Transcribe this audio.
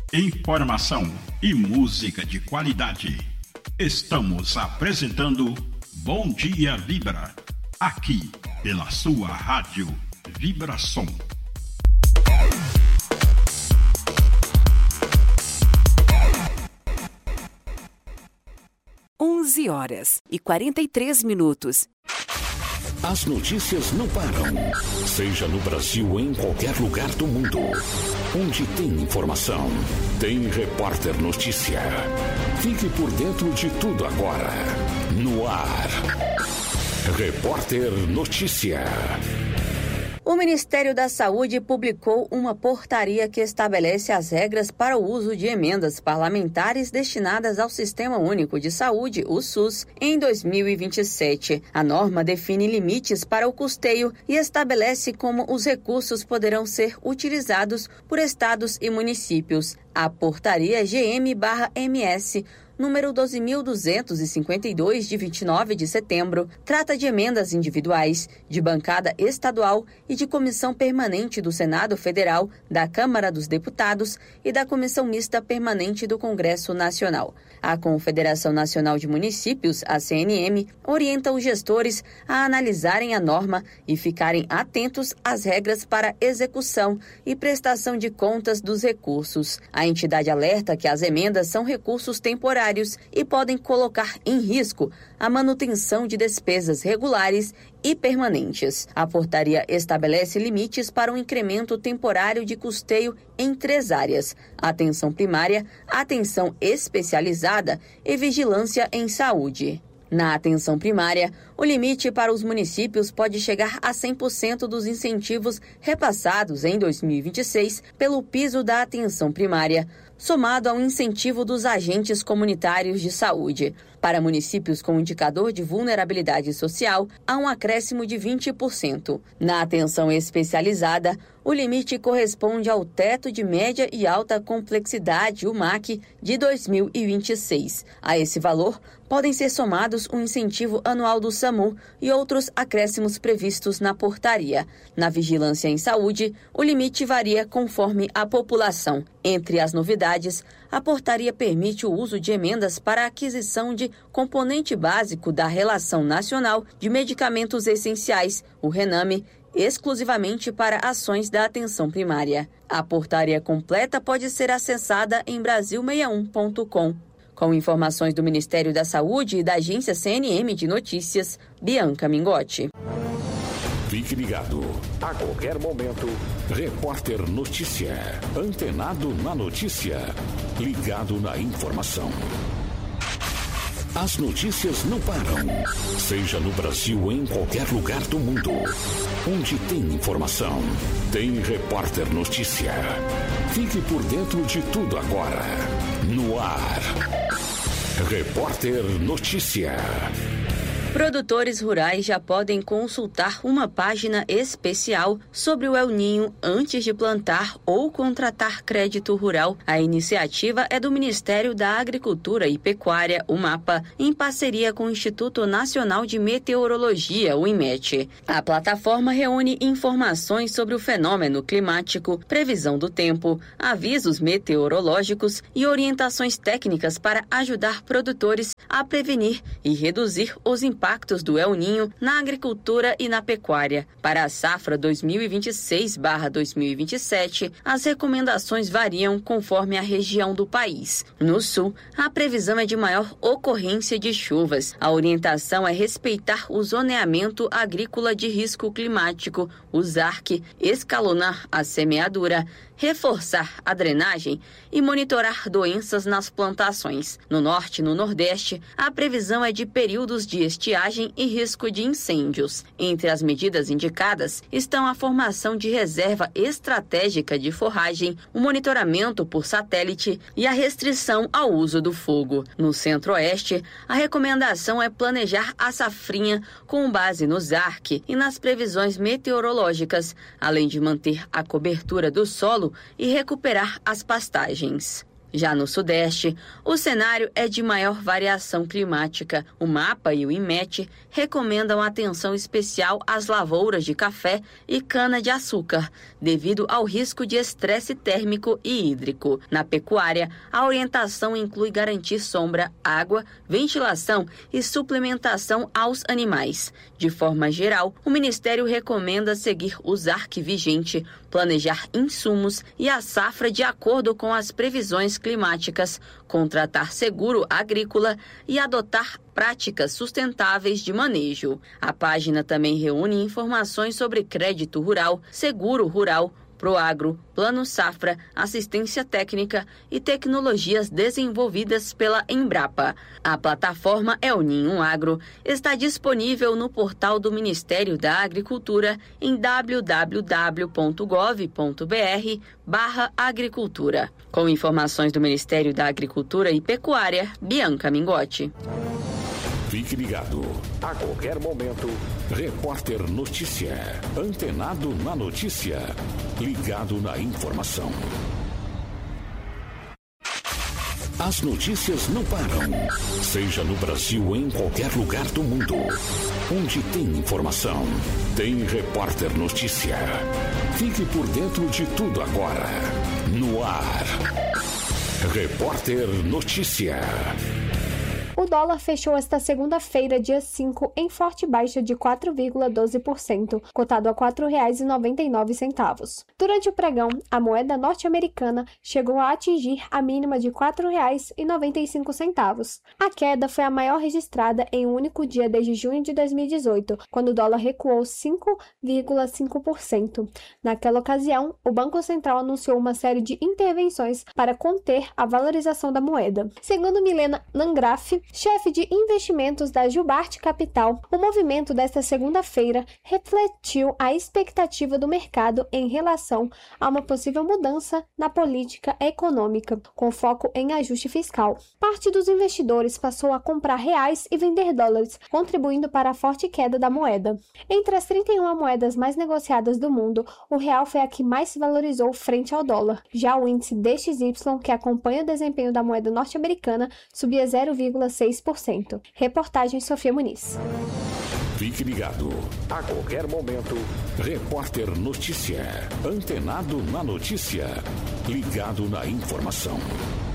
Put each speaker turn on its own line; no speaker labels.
Informação e música de qualidade. Estamos apresentando Bom Dia Vibra, aqui pela sua rádio Vibração.
11h43.
As notícias não param. Seja no Brasil ou em qualquer lugar do mundo. Onde tem informação, tem Repórter Notícia. Fique por dentro de tudo agora. No ar. Repórter Notícia.
O Ministério da Saúde publicou uma portaria que estabelece as regras para o uso de emendas parlamentares destinadas ao Sistema Único de Saúde, o SUS, em 2027. A norma define limites para o custeio e estabelece como os recursos poderão ser utilizados por estados e municípios. A portaria GM/MS número 12.252, de 29 de setembro, trata de emendas individuais, de bancada estadual e de comissão permanente do Senado Federal, da Câmara dos Deputados e da Comissão Mista Permanente do Congresso Nacional. A Confederação Nacional de Municípios, a CNM, orienta os gestores a analisarem a norma e ficarem atentos às regras para execução e prestação de contas dos recursos. A entidade alerta que as emendas são recursos temporários e podem colocar em risco a manutenção de despesas regulares e permanentes. A portaria estabelece limites para um incremento temporário de custeio em 3 áreas: atenção primária, atenção especializada e vigilância em saúde. Na atenção primária, o limite para os municípios pode chegar a 100% dos incentivos repassados em 2026 pelo piso da atenção primária, somado ao incentivo dos agentes comunitários de saúde. Para municípios com indicador de vulnerabilidade social, há um acréscimo de 20%. Na atenção especializada, o limite corresponde ao teto de média e alta complexidade, o MAC, de 2026. A esse valor, podem ser somados um incentivo anual do SAMU e outros acréscimos previstos na portaria. Na vigilância em saúde, o limite varia conforme a população. Entre as novidades, a portaria permite o uso de emendas para a aquisição de componente básico da Relação Nacional de Medicamentos Essenciais, o RENAME, exclusivamente para ações da atenção primária. A portaria completa pode ser acessada em Brasil61.com. Com informações do Ministério da Saúde e da agência CNM de Notícias, Bianca Mingotti.
Fique ligado. A qualquer momento, Repórter Notícia. Antenado na notícia. Ligado na informação. As notícias não param. Seja no Brasil ou em qualquer lugar do mundo. Onde tem informação, tem Repórter Notícia. Fique por dentro de tudo agora. No ar. Repórter Notícia.
Produtores rurais já podem consultar uma página especial sobre o El Ninho antes de plantar ou contratar crédito rural. A iniciativa é do Ministério da Agricultura e Pecuária, o MAPA, em parceria com o Instituto Nacional de Meteorologia, o INMET. A plataforma reúne informações sobre o fenômeno climático, previsão do tempo, avisos meteorológicos e orientações técnicas para ajudar produtores a prevenir e reduzir os impactos do El Ninho na agricultura e na pecuária. Para a safra 2026/2027, as recomendações variam conforme a região do país. No sul, a previsão é de maior ocorrência de chuvas. A orientação é respeitar o zoneamento agrícola de risco climático, o ZARC, escalonar a semeadura, reforçar a drenagem e monitorar doenças nas plantações. No norte e no nordeste, a previsão é de períodos de estiagem e risco de incêndios. Entre as medidas indicadas estão a formação de reserva estratégica de forragem, o monitoramento por satélite e a restrição ao uso do fogo. No centro-oeste, a recomendação é planejar a safrinha com base no ZARC e nas previsões meteorológicas, além de manter a cobertura do solo e recuperar as pastagens. Já no Sudeste, o cenário é de maior variação climática. O MAPA e o INMET recomendam atenção especial às lavouras de café e cana-de-açúcar, devido ao risco de estresse térmico e hídrico. Na pecuária, a orientação inclui garantir sombra, água, ventilação e suplementação aos animais. De forma geral, o Ministério recomenda seguir o ZARC vigente, planejar insumos e a safra de acordo com as previsões climáticas, contratar seguro agrícola e adotar práticas sustentáveis de manejo. A página também reúne informações sobre crédito rural, seguro rural, Proagro, Plano Safra, assistência técnica e tecnologias desenvolvidas pela Embrapa. A plataforma El Ninho Agro está disponível no portal do Ministério da Agricultura em www.gov.br/agricultura. Com informações do Ministério da Agricultura e Pecuária, Bianca Mingotti.
Fique ligado. A qualquer momento, Repórter Notícia. Antenado na notícia. Ligado na informação. As notícias não param. Seja no Brasil ou em qualquer lugar do mundo. Onde tem informação, tem Repórter Notícia. Fique por dentro de tudo agora. No ar. Repórter Notícia.
O dólar fechou esta segunda-feira, dia 5, em forte baixa de 4,12%, cotado a R$ 4,99. Durante o pregão, a moeda norte-americana chegou a atingir a mínima de R$ 4,95. A queda foi a maior registrada em um único dia desde junho de 2018, quando o dólar recuou 5,5%. Naquela ocasião, o Banco Central anunciou uma série de intervenções para conter a valorização da moeda. Segundo Milena Nangraf, chefe de investimentos da Gilbart Capital, o movimento desta segunda-feira refletiu a expectativa do mercado em relação a uma possível mudança na política econômica, com foco em ajuste fiscal. Parte dos investidores passou a comprar reais e vender dólares, contribuindo para a forte queda da moeda. Entre as 31 moedas mais negociadas do mundo, o real foi a que mais se valorizou frente ao dólar. Já o índice DXY, que acompanha o desempenho da moeda norte-americana, subia 0,6%. Reportagem Sofia Muniz.
Fique ligado. A qualquer momento, Repórter Notícia. Antenado na notícia. Ligado na informação.